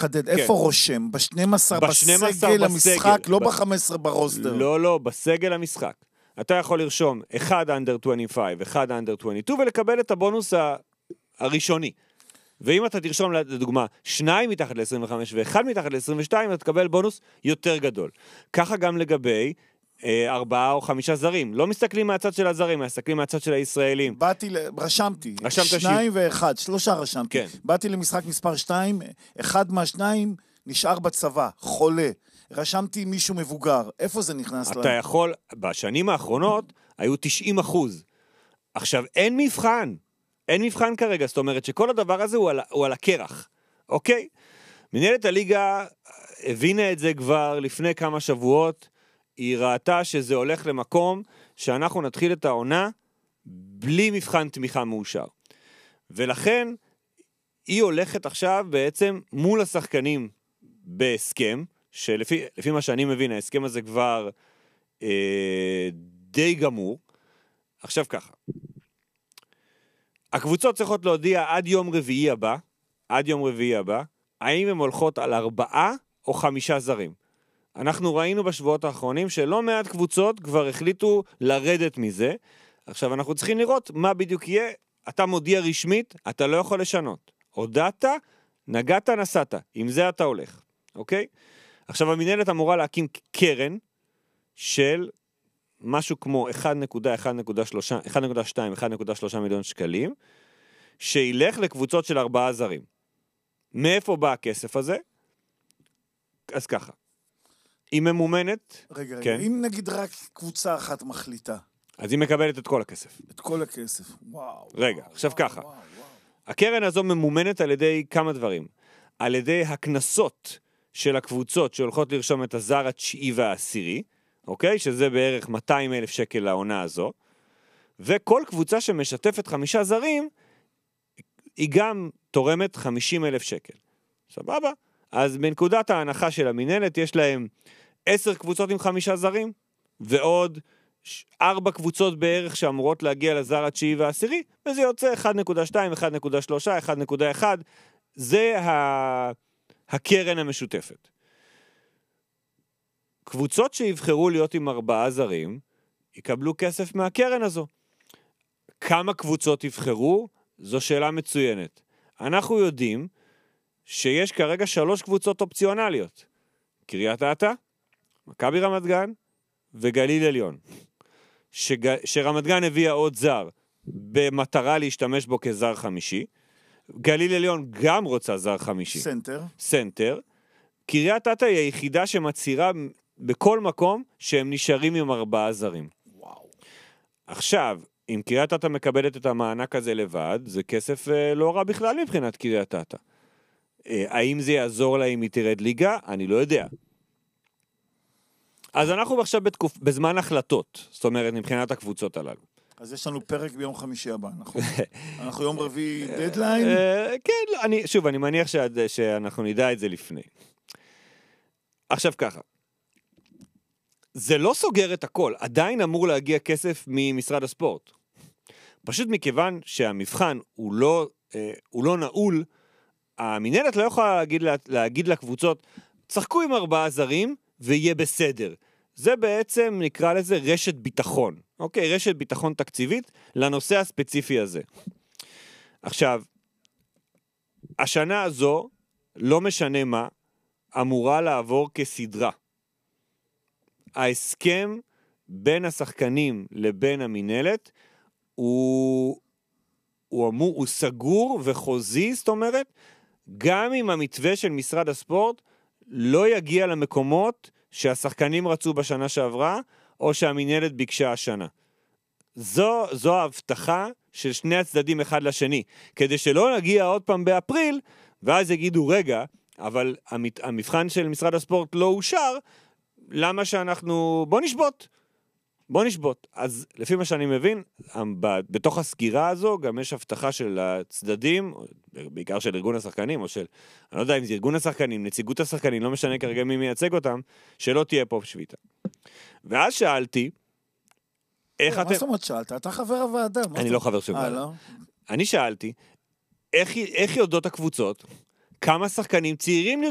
תחדד, איפה רושם? ב-12 בסגל המשחק, לא ב-15 ברוסטר. לא, בסגל המשחק. אתה יכול לרשום 1 under 25, 1 under 22, ולקבל את הבונוס הראשוני. ואם אתה תרשום לדוגמה 2 מתחת ל-25 ו1 מתחת ל-22, אתה תקבל בונוס יותר גדול. ככה גם לגבי 4 או 5 זרים. לא מסתכלים מהצד של הזרים, מסתכלים מהצד של הישראלים. רשמתי. 2 ו1, 3 רשמתי. כן. באתי למשחק מספר 2, אחד מהשניים נשאר בצבא, חולה. רשמתי מישהו מבוגר. איפה זה נכנס? אתה יכול, בשנים האחרונות היו 90%. עכשיו, אין מבחן. אין מבחן כרגע, זאת אומרת שכל הדבר הזה הוא על הקרח. אוקיי? מנהלת הליגה הבינה את זה כבר לפני כמה שבועות, היא ראתה שזה הולך למקום שאנחנו נתחיל את העונה בלי מבחן תמיכה מאושר. ולכן היא הולכת עכשיו בעצם מול השחקנים בהסכם, שלפי מה שאני מבין, ההסכם הזה כבר די גמור. עכשיו ככה, הקבוצות צריכות להודיע עד יום רביעי הבא, האם הן הולכות על 4 או 5 זרים. אנחנו ראינו בשבועות האחרונים שלא מעט קבוצות כבר החליטו לרדת מזה. עכשיו אנחנו צריכים לראות מה בדיוק יהיה. אתה מודיע רשמית, אתה לא יכול לשנות. הודעת, נגעת, נסעת. עם זה אתה הולך. אוקיי? עכשיו המנהלת אמורה להקים קרן של משהו כמו 1.2-1.3 מיליון שקלים, שילך לקבוצות של 4 זרים. מאיפה בא הכסף הזה? אז ככה. היא ממומנת. רגע, כן. אם נגיד רק קבוצה אחת מחליטה. אז היא מקבלת את כל הכסף. את כל הכסף, וואו. רגע, וואו, עכשיו וואו, ככה. וואו, וואו. הקרן הזו ממומנת על ידי כמה דברים. על ידי הכנסות של הקבוצות שהולכות לרשום את הזר התשיעי והעשירי, אוקיי? שזה בערך 200,000 שקל לעונה הזו. וכל קבוצה שמשתפת 5 זרים, היא גם תורמת 50,000 שקל. סבבה? אז בנקודת ההנחה של המנהלת יש להם 10 קבוצות עם 5 זרים, ועוד 4 קבוצות בערך שאמורות להגיע לזר התשיעי והעשירי, וזה יוצא 1.2, 1.3, 1.1, זה הקרן המשותפת. קבוצות שיבחרו להיות עם 4 זרים, יקבלו כסף מהקרן הזו. כמה קבוצות יבחרו? זו שאלה מצוינת. אנחנו יודעים שיש כרגע 3 קבוצות אופציונליות. קריית אתא, מכבי רמת גן וגליל עליון. שרמת גן הביאה עוד זר במטרה להשתמש בו כזר חמישי. גליל עליון גם רוצה זר חמישי. סנטר. קריית אתא היא היחידה שמצהירה בכל מקום שהם נשארים עם 4 זרים. וואו. עכשיו, אם קריית אתא מקבלת את המענק הזה לבד, זה כסף לא רע בכלל מבחינת קריית אתא. האם זה יעזור לה אם היא תרד ליגה? אני לא יודע. אז אנחנו עכשיו בזמן החלטות, זאת אומרת, מבחינת הקבוצות הללו. אז יש לנו פרק ביום חמישי הבא, אנחנו יום רביעי דדליין? כן, שוב, אני מניח שאנחנו נדע את זה לפני. עכשיו ככה, זה לא סוגר את הכל, עדיין אמור להגיע כסף ממשרד הספורט. פשוט מכיוון שהמבחן הוא לא נעול, המנהלת לא יכולה להגיד לקבוצות, צחקו עם 4 זרים ויהיה בסדר. זה בעצם נקרא לזה רשת ביטחון. אוקיי, רשת ביטחון תקציבית לנושא הספציפי הזה. עכשיו, השנה הזו, לא משנה מה, אמורה לעבור כסדרה. ההסכם בין השחקנים לבין המנהלת הוא סגור וחוזי, זאת אומרת, גם אם המתווה של משרד הספורט לא יגיע למקומות שהשחקנים רצו בשנה שעברה, או שהמנהלת ביקשה השנה. זו ההבטחה של שני הצדדים אחד לשני, כדי שלא נגיע עוד פעם באפריל, ואז יגידו, רגע, אבל המבחן של משרד הספורט לא אושר, למה שאנחנו, בוא נשבות. אז לפי מה שאני מבין, בתוך הסגירה הזו גם יש הבטחה של הצדדים, בעיקר של ארגון השחקנים, או של, אני לא יודע אם זה ארגון השחקנים, נציגות השחקנים, לא משנה כרגע מי מייצג אותם, שלא תהיה פה שביתה. ואז שאלתי, איך אתם... מה זאת אומרת שאלת? אתה חבר הוועדה. אני לא חבר של ועדה. לא? אני שאלתי, איך יודעות הקבוצות, כמה שחקנים צעירים